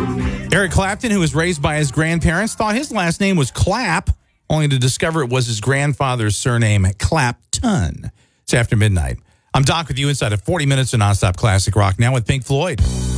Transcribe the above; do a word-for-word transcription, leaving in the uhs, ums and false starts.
Eric Clapton, who was raised by his grandparents, thought his last name was Clapp, only to discover it was his grandfather's surname, Clapton. It's after midnight. I'm Doc with you inside of forty minutes of nonstop classic rock, now with Pink Floyd.